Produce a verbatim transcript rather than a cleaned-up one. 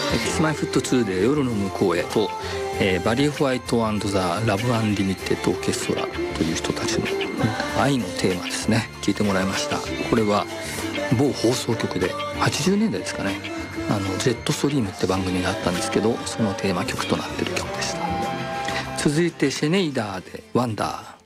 キスマイフットツーで夜の向こうへと、えー、バリー・ホワイト&ザ・ラブ・アンリミテッド・オーケストラという人たちの愛のテーマですね、聞いてもらいました。これは某放送局ではちじゅうねんだいですかね、あのジェットストリームって番組があったんですけど、そのテーマ曲となっている曲でした。続いてシェネイダーでワンダー。